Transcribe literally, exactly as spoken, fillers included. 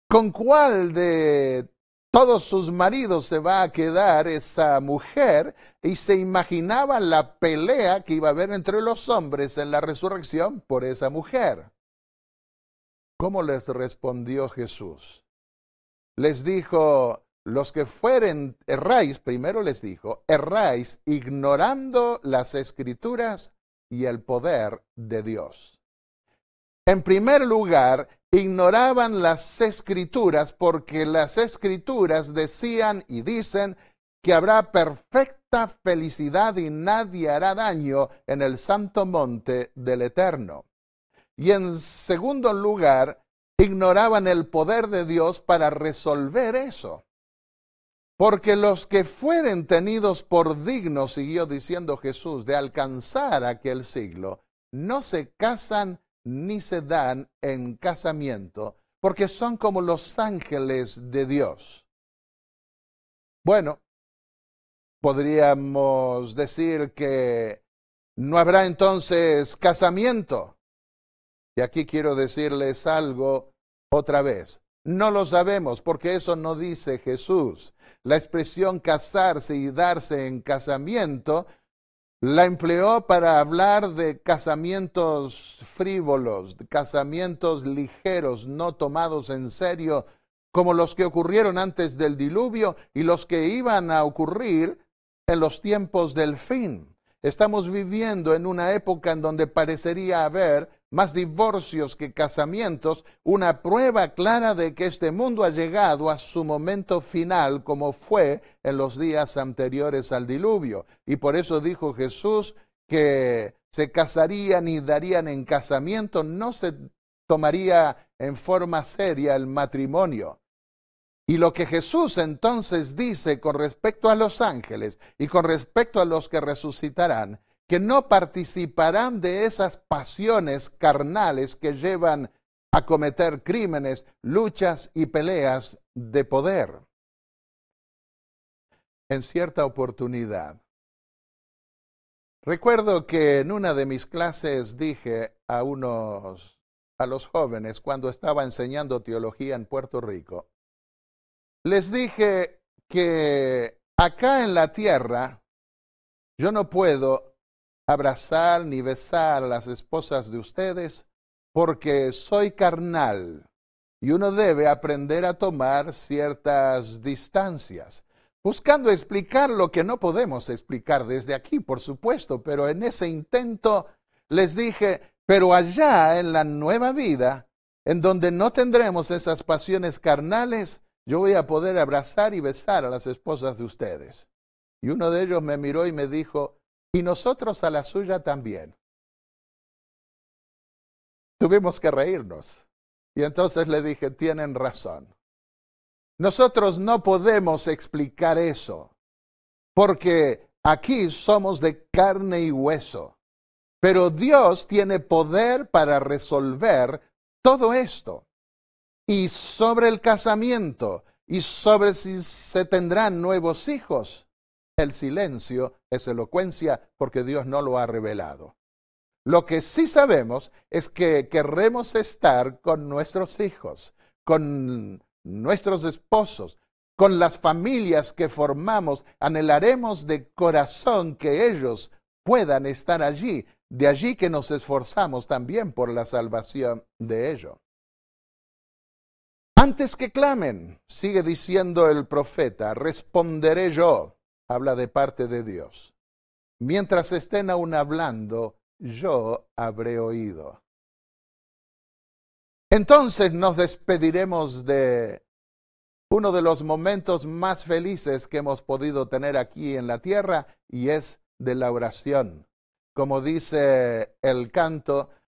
¿Con cuál de todos sus maridos se va a quedar esa mujer? Y se imaginaba la pelea que iba a haber entre los hombres en la resurrección por esa mujer. ¿Cómo les respondió Jesús? Les dijo, los que fueren, erráis, primero les dijo, erráis ignorando las Escrituras y el poder de Dios. En primer lugar, ignoraban las Escrituras porque las Escrituras decían y dicen que habrá perfecta felicidad y nadie hará daño en el santo monte del Eterno. Y en segundo lugar, ignoraban el poder de Dios para resolver eso. Porque los que fueren tenidos por dignos, siguió diciendo Jesús, de alcanzar aquel siglo, no se casan ni se dan en casamiento, porque son como los ángeles de Dios. Bueno, podríamos decir que no habrá entonces casamiento. Y aquí quiero decirles algo otra vez. No lo sabemos porque eso no dice Jesús. La expresión casarse y darse en casamiento la empleó para hablar de casamientos frívolos, de casamientos ligeros, no tomados en serio, como los que ocurrieron antes del diluvio y los que iban a ocurrir en los tiempos del fin. Estamos viviendo en una época en donde parecería haber más divorcios que casamientos, una prueba clara de que este mundo ha llegado a su momento final, como fue en los días anteriores al diluvio. Y por eso dijo Jesús que se casarían y darían en casamiento, no se tomaría en forma seria el matrimonio. Y lo que Jesús entonces dice con respecto a los ángeles y con respecto a los que resucitarán, que no participarán de esas pasiones carnales que llevan a cometer crímenes, luchas y peleas de poder. En cierta oportunidad, recuerdo que en una de mis clases dije a unos, a los jóvenes, cuando estaba enseñando teología en Puerto Rico, les dije que acá en la tierra yo no puedo abrazar ni besar a las esposas de ustedes porque soy carnal y uno debe aprender a tomar ciertas distancias, buscando explicar lo que no podemos explicar desde aquí, por supuesto, pero en ese intento les dije, pero allá en la nueva vida, en donde no tendremos esas pasiones carnales, yo voy a poder abrazar y besar a las esposas de ustedes. Y uno de ellos me miró y me dijo, y nosotros a la suya también. Tuvimos que reírnos. Y entonces le dije, tienen razón. Nosotros no podemos explicar eso, porque aquí somos de carne y hueso. Pero Dios tiene poder para resolver todo esto. Y sobre el casamiento, y sobre si se tendrán nuevos hijos, el silencio es elocuencia porque Dios no lo ha revelado. Lo que sí sabemos es que querremos estar con nuestros hijos, con nuestros esposos, con las familias que formamos. Anhelaremos de corazón que ellos puedan estar allí. De allí que nos esforzamos también por la salvación de ellos. Antes que clamen, sigue diciendo el profeta, responderé yo, habla de parte de Dios. Mientras estén aún hablando, yo habré oído. Entonces nos despediremos de uno de los momentos más felices que hemos podido tener aquí en la tierra, y es de la oración. Como dice el canto,